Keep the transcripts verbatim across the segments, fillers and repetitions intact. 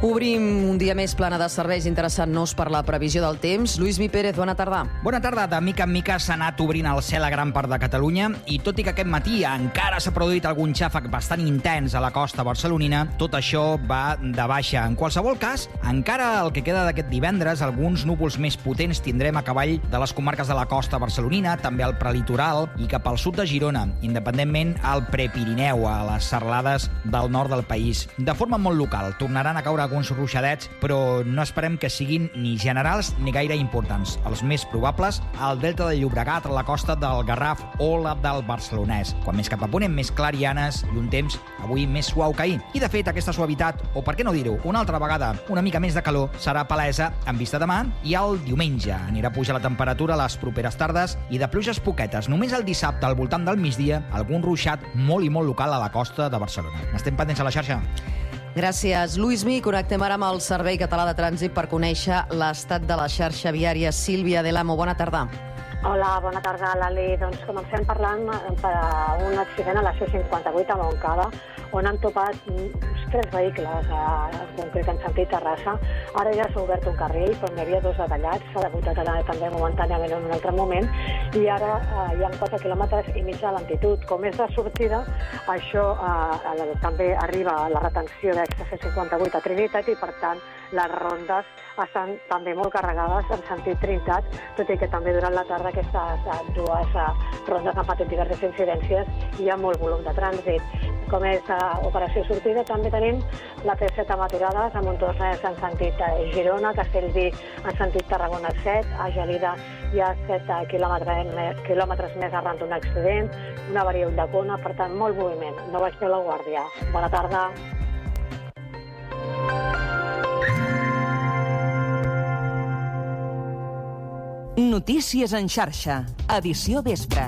Obrim un dia més plana de serveis interessant-nos per la previsió del temps. Lluís Mi Pérez, bona tarda. Bona tarda. De mica en mica s'ha anat obrint el cel a gran part de Catalunya i tot i que aquest matí encara s'ha produït algun xàfec bastant intens a la costa barcelonina, tot això va de baixa. En qualsevol cas, encara el que queda d'aquest divendres, alguns núvols més potents tindrem a cavall de les comarques de la costa barcelonina, també al prelitoral i cap al sud de Girona, independentment al Prepirineu, a les serralades del nord del país. De forma molt local, tornaran a caure alguns ruixadets, però no esperem que siguin ni generals ni gaire importants. Els més probables, al delta del Llobregat, a la costa del Garraf o la del Barcelonès. Quan més cap a ponent, més clarianes i un temps avui més suau que ahir. I de fet, aquesta suavitat, o per què no dir-ho, una altra vegada una mica més de calor, serà palesa en vista demà i el diumenge. Anirà a pujar la temperatura a les properes tardes i de pluges poquetes. Només el dissabte, al voltant del migdia, algun ruixat molt i molt local a la costa de Barcelona. Estem pendents a la xarxa. Gràcies, Lluís Mi. Connectem ara amb el Servei Català de Trànsit per conèixer l'estat de la xarxa viària. Sílvia Delamo, bona tarda. Hola, bona tarda, Lali. Doncs comencem parlant d'un accident a la C cinquanta-vuit a Montcada, on han topat uns tres vehicles, en concret en sentit Terrassa. Ara ja s'ha obert un carril, però n'hi havia dos de tallats, s'ha degut aturar també momentàniament en un altre moment, i ara eh, hi ha quatre quilòmetres i mig de lentitud. Com és de sortida, això eh, també arriba a la retenció d'Extra C cinquanta-vuit a Trinitat i, per tant, les rondes estan també molt carregades en sentit Trinitat, tot i que també durant la tarda aquestes dues rondes han patit diverses incidències i hi ha molt volum de trànsit. Com és operació sortida, també tenim la T set a Maturades, a Montornès en sentit Girona, Castellví en sentit Tarragona set, a Gelida hi ha set quilòmetres més arran d'un accident, una avaria de Cona, per tant, molt moviment. No baixeu la guàrdia. Bona tarda. Notícies en xarxa, edició vespre.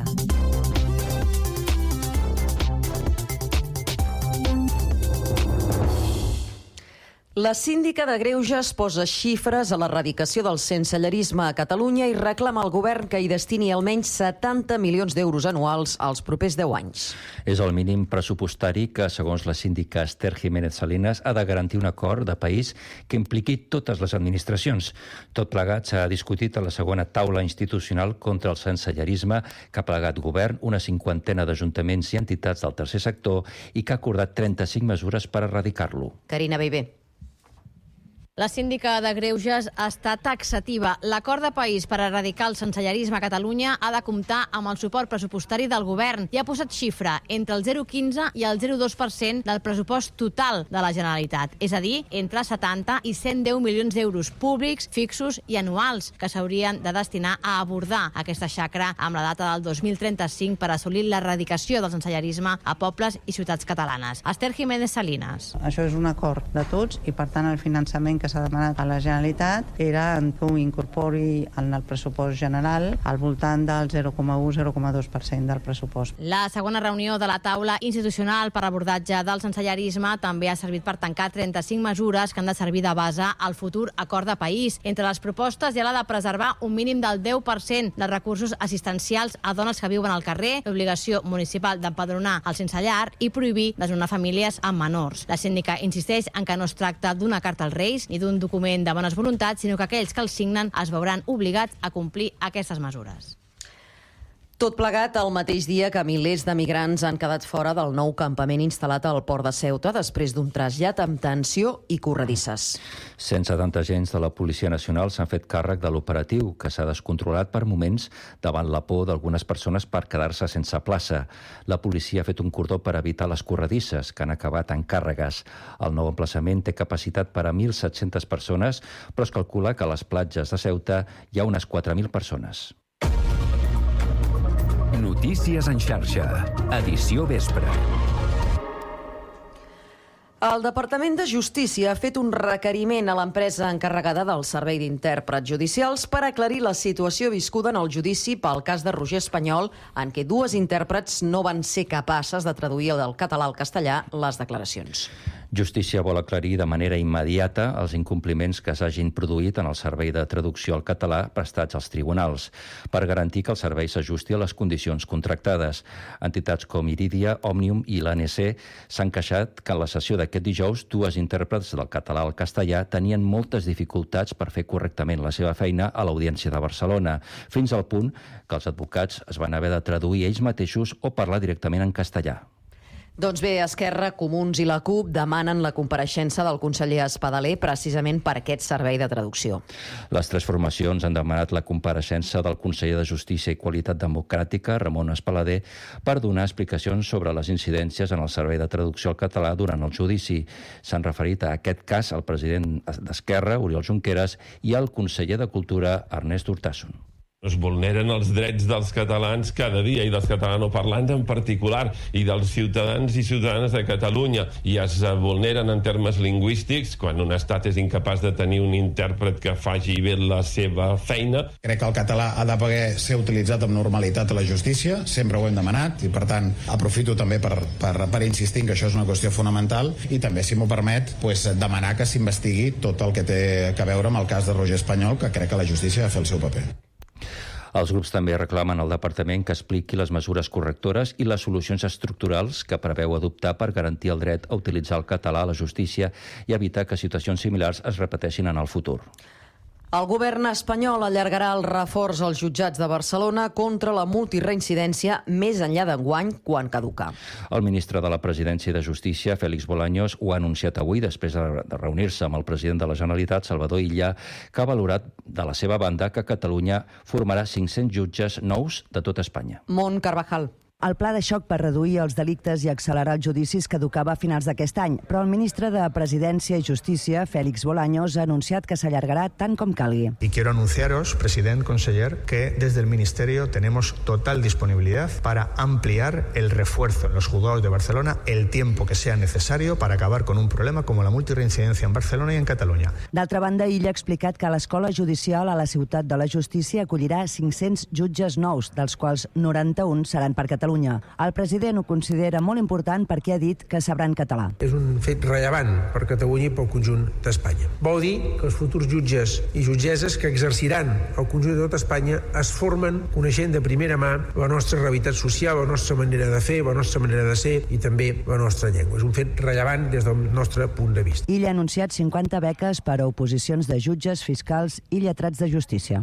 La síndica de Greuges posa xifres a l'erradicació del sensellarisme a Catalunya i reclama al govern que hi destini almenys setanta milions d'euros anuals als propers deu anys. És el mínim pressupostari que, segons la síndica Esther Jiménez Salinas, ha de garantir un acord de país que impliqui totes les administracions. Tot plegat s'ha discutit a la segona taula institucional contra el sensellarisme que ha plegat govern, una cinquantena d'ajuntaments i entitats del tercer sector i que ha acordat trenta-cinc mesures per erradicar-lo. Carina Beiber. La síndica de Greuges està taxativa. L'acord de país per erradicar el sensellarisme a Catalunya ha de comptar amb el suport pressupostari del govern i ha posat xifra entre el zero coma quinze i el zero coma dos per cent del pressupost total de la Generalitat, és a dir, entre setanta i cent deu milions d'euros públics, fixos i anuals, que s'haurien de destinar a abordar aquesta xacra amb la data del dos mil trenta-cinc per assolir l'erradicació del sensellarisme a pobles i ciutats catalanes. Esther Jiménez Salinas. Això és un acord de tots i, per tant, el finançament que s'ha demanat a la Generalitat era que ho incorpori en el pressupost general al voltant del zero coma u a zero coma dos per cent del pressupost. La segona reunió de la taula institucional per abordatge del sensellarisme també ha servit per tancar trenta-cinc mesures que han de servir de base al futur acord de país. Entre les propostes hi ha la de preservar un mínim del deu per cent dels recursos assistencials a dones que viuen al carrer, l'obligació municipal d'empadronar el sense llar i prohibir desnonar famílies amb menors. La síndica insisteix en que no es tracta d'una carta als Reis ni d'un document de bones voluntats, sinó que aquells que el signen es veuran obligats a complir aquestes mesures. Tot plegat el mateix dia que milers de migrants han quedat fora del nou campament instal·lat al port de Ceuta després d'un trasllat amb tensió i corredisses. cent setanta agents de la Policia Nacional s'han fet càrrec de l'operatiu, que s'ha descontrolat per moments davant la por d'algunes persones per quedar-se sense plaça. La policia ha fet un cordó per evitar les corredisses, que han acabat en càrregues. El nou emplaçament té capacitat per a mil set-centes persones, però es calcula que a les platges de Ceuta hi ha unes quatre mil persones. Notícies en xarxa, edició vespre. El Departament de Justícia ha fet un requeriment a l'empresa encarregada del servei d'intèrprets judicials per aclarir la situació viscuda en el judici pel cas de Roger Espanyol, en què dues intèrprets no van ser capaces de traduir del català al castellà les declaracions. Justícia vol aclarir de manera immediata els incompliments que s'hagin produït en el servei de traducció al català prestats als tribunals, per garantir que el servei s'ajusti a les condicions contractades. Entitats com Iridia, Òmnium i l'A N C s'han queixat que en la sessió d'aquest dijous dues intèrprets del català al castellà tenien moltes dificultats per fer correctament la seva feina a l'Audiència de Barcelona, fins al punt que els advocats es van haver de traduir ells mateixos o parlar directament en castellà. Doncs bé, Esquerra, Comuns i la CUP demanen la compareixença del conseller Espadaler precisament per aquest servei de traducció. Les tres formacions han demanat la compareixença del conseller de Justícia i Qualitat Democràtica, Ramon Espadaler, per donar explicacions sobre les incidències en el servei de traducció al català durant el judici. S'han referit a aquest cas al president d'Esquerra, Oriol Junqueras, i al conseller de Cultura, Ernest Urtasun. Es vulneren els drets dels catalans cada dia i dels catalanoparlants en particular i dels ciutadans i ciutadanes de Catalunya, i es vulneren en termes lingüístics quan un estat és incapaç de tenir un intèrpret que faci bé la seva feina. Crec que el català ha de poder ser utilitzat amb normalitat a la justícia, sempre ho hem demanat i per tant aprofito també per, per, per insistir en que això és una qüestió fonamental i també, si m'ho permet, pues, demanar que s'investigui tot el que té a veure amb el cas de Roger Espanyol, que crec que la justícia ha de fer el seu paper. Els grups també reclamen al departament que expliqui les mesures correctores i les solucions estructurals que preveu adoptar per garantir el dret a utilitzar el català a la justícia i evitar que situacions similars es repeteixin en el futur. El govern espanyol allargarà el reforç als jutjats de Barcelona contra la multireincidència més enllà d'enguany, quan caduca. El ministre de la Presidència i de Justícia, Félix Bolaños, ho ha anunciat avui després de reunir-se amb el president de la Generalitat, Salvador Illa, que ha valorat de la seva banda que Catalunya formarà cinc-cents jutges nous de tot Espanya. Mont Carvajal. El pla de xoc per reduir els delictes i accelerar els judicis caducava a finals d'aquest any, però el ministre de Presidència i Justícia, Félix Bolaños, ha anunciat que s'allargarà tant com calgui. Y quiero anunciaros, president, conseller, que desde el Ministerio tenemos total disponibilidad para ampliar el refuerzo en los juzgados de Barcelona el tiempo que sea necesario para acabar con un problema como la multirreincidencia en Barcelona y en Catalunya. D'altra banda, Illa ha explicat que l'Escola Judicial a la Ciutat de la Justícia acollirà cinc-cents jutges nous, dels quals noranta-un seran per Catalunya. El president ho considera molt important perquè ha dit que sabran català. És un fet rellevant per Catalunya i pel conjunt d'Espanya. Vol dir que els futurs jutges i jutgesses que exerciran el conjunt de tot Espanya es formen coneixent de primera mà la nostra realitat social, la nostra manera de fer, la nostra manera de ser i també la nostra llengua. És un fet rellevant des del nostre punt de vista. Illa ha anunciat cinquanta beques per a oposicions de jutges, fiscals i lletrats de justícia.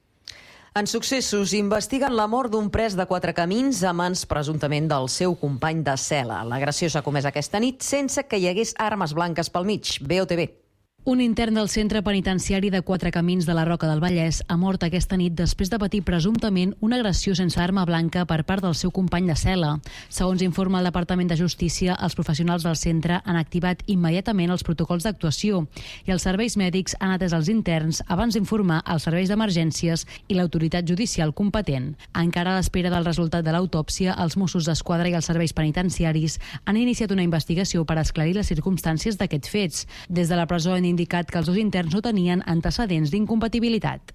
En successos, investiguen la mort d'un pres de Quatre Camins a mans presumptament del seu company de cel·la. L'agressió s'ha comès aquesta nit sense que hi hagués armes blanques pel mig. B O T V. Un intern del centre penitenciari de Quatre Camins de la Roca del Vallès ha mort aquesta nit després de patir presumptament una agressió sense arma blanca per part del seu company de cel·la. Segons informa el Departament de Justícia, els professionals del centre han activat immediatament els protocols d'actuació i els serveis mèdics han atès els interns abans d'informar els serveis d'emergències i l'autoritat judicial competent. Encara a l'espera del resultat de l'autòpsia, els Mossos d'Esquadra i els serveis penitenciaris han iniciat una investigació per esclarir les circumstàncies d'aquests fets. Des de la presó han indicat que els dos interns no tenien antecedents d'incompatibilitat.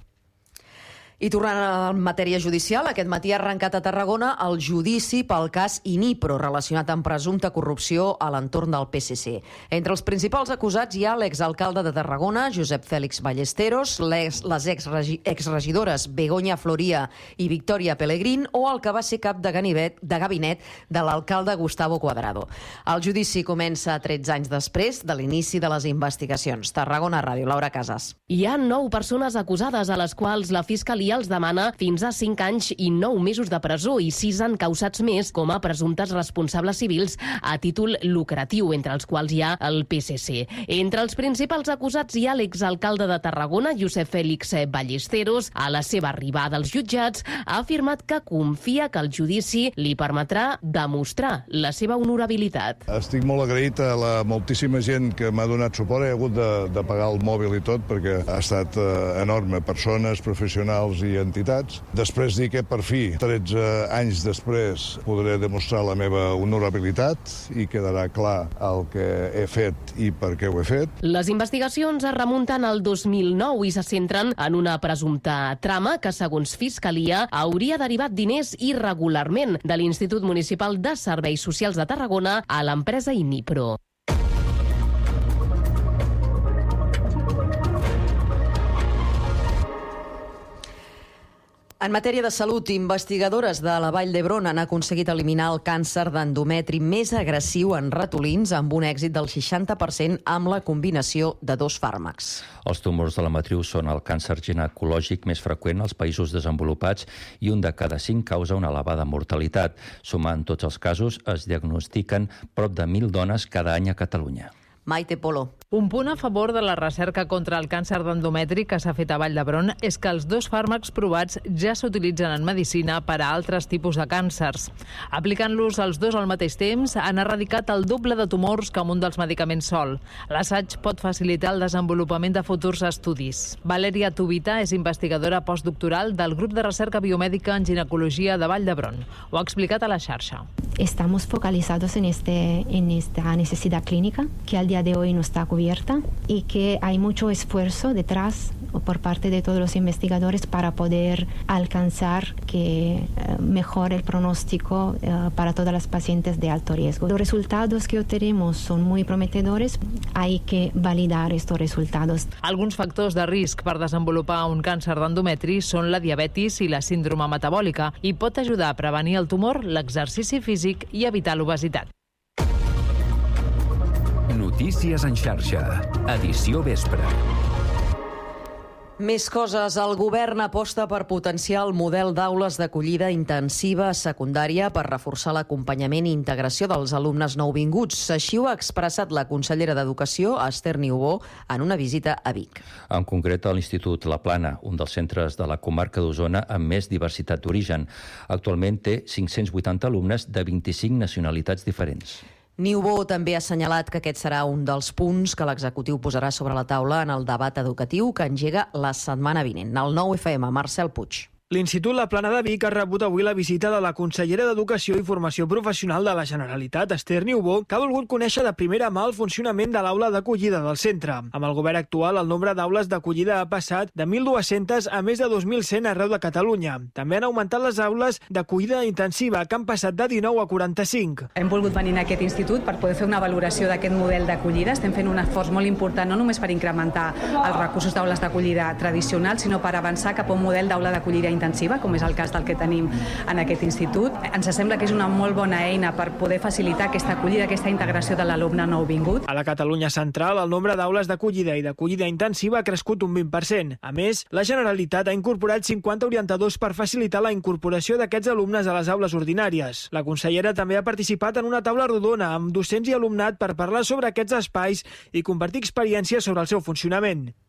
I tornant a matèria judicial, aquest matí ha arrencat a Tarragona el judici pel cas Inipro, relacionat amb presumpta corrupció a l'entorn del P S C. Entre els principals acusats hi ha l'exalcalde de Tarragona, Josep Fèlix Ballesteros, les, les exregidores Begoña Floria i Victòria Pelegrín o el que va ser cap de gabinet de, gabinet de l'alcalde Gustavo Cuadrado. El judici comença tretze anys després de l'inici de les investigacions. Tarragona Ràdio, Laura Casas. Hi ha nou persones acusades a les quals la Fiscalia els demana fins a cinc anys i nou mesos de presó i sis encausats més com a presumptes responsables civils a títol lucratiu, entre els quals hi ha el P S C. Entre els principals acusats hi ha l'exalcalde de Tarragona, Josep Fèlix Ballesteros. A la seva arribada als jutjats ha afirmat que confia que el judici li permetrà demostrar la seva honorabilitat. Estic molt agraït a la moltíssima gent que m'ha donat suport. He hagut de, de pagar el mòbil i tot perquè ha estat eh, enorme. Persones, professionals i entitats. Després dir que per fi, tretze anys després, podré demostrar la meva honorabilitat i quedarà clar el que he fet i per què ho he fet. Les investigacions es remunten al dos mil nou i se centren en una presumpta trama que, segons Fiscalia, hauria derivat diners irregularment de l'Institut Municipal de Serveis Socials de Tarragona a l'empresa Inipro. En matèria de salut, investigadores de la Vall d'Hebron han aconseguit eliminar el càncer d'endometri més agressiu en ratolins amb un èxit del seixanta per cent amb la combinació de dos fàrmacs. Els tumors de la matriu són el càncer ginecològic més freqüent als països desenvolupats i un de cada cinc causa una elevada mortalitat. Sumant tots els casos, es diagnostiquen prop de mil dones cada any a Catalunya. Maite Polo. Un punt a favor de la recerca contra el càncer d'endometri que s'ha fet a Vall d'Hebron és que els dos fàrmacs provats ja s'utilitzen en medicina per a altres tipus de càncers. Aplicant-los els dos al mateix temps, han erradicat el doble de tumors que amb un dels medicaments sol. L'assaig pot facilitar el desenvolupament de futurs estudis. Valeria Tubita és investigadora postdoctoral del grup de recerca biomèdica en ginecologia de Vall d'Hebron. Ho ha explicat a la xarxa. Estamos focalizados en, este, en esta necesidad clínica que al día de hoy no está cubierta y que hay mucho esfuerzo detrás por parte de todos los investigadores para poder alcanzar que uh, mejore el pronóstico uh, para todas las pacientes de alto riesgo. Los resultados que obtenemos son muy prometedores, hay que validar estos resultados. Alguns factors de risc per desenvolupar un càncer d'endometri són la diabetis i la síndrome metabòlica i pot ajudar a prevenir el tumor, l'exercici físic i evitar l'obesitat. Notícies en xarxa, edició vespre. Més coses. El govern aposta per potenciar el model d'aules d'acollida intensiva a secundària per reforçar l'acompanyament i integració dels alumnes nouvinguts. Així ho ha expressat la consellera d'Educació, Esther Niubó, en una visita a Vic. En concret, a l'Institut La Plana, un dels centres de la comarca d'Osona amb més diversitat d'origen. Actualment té cinc-cents vuitanta alumnes de vint-i-cinc nacionalitats diferents. Niubó també ha assenyalat que aquest serà un dels punts que l'executiu posarà sobre la taula en el debat educatiu que engega la setmana vinent. Al nou F M, Marcel Puig. L'Institut La Plana de Vic ha rebut avui la visita de la consellera d'Educació i Formació Professional de la Generalitat, Esther Niubó, que ha volgut conèixer de primera mà el funcionament de l'aula d'acollida del centre. Amb el govern actual, el nombre d'aules d'acollida ha passat de mil dues-centes a més de dos mil cent arreu de Catalunya. També han augmentat les aules d'acollida intensiva, que han passat de dinou a quaranta-cinc. Hem volgut venir a aquest institut per poder fer una valoració d'aquest model d'acollida. Estem fent un esforç molt important, no només per incrementar els recursos d'aules d'acollida tradicionals, sinó per avançar cap a un model d'aula d'acollida intensiva, com és el cas del que tenim en aquest institut. Ens sembla que és una molt bona eina per poder facilitar aquesta acollida, aquesta integració de l'alumne nouvingut. A la Catalunya central, el nombre d'aules d'acollida i d'acollida intensiva ha crescut un vint per cent. A més, la Generalitat ha incorporat cinquanta orientadors per facilitar la incorporació d'aquests alumnes a les aules ordinàries. La consellera també ha participat en una taula rodona amb docents i alumnat per parlar sobre aquests espais i compartir experiències sobre el seu funcionament.